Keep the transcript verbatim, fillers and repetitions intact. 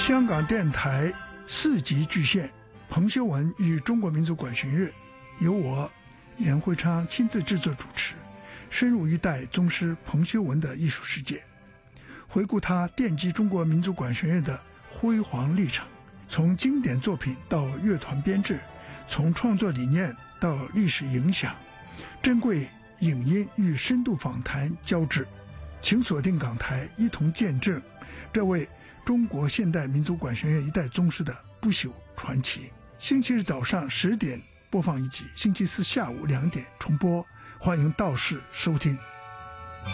香港电台四级巨献彭修文与中国民族管弦乐，由我严会昌亲自制作主持，深入一代宗师彭修文的艺术世界，回顾他奠基中国民族管弦乐的辉煌历程，从经典作品到乐团编制，从创作理念到历史影响，珍贵影音与深度访谈交织。请锁定港台，一同见证这位中国现代民族管弦乐一代宗师的不朽传奇。星期日早上十点播放一集，星期四下午两点重播，欢迎到市收听。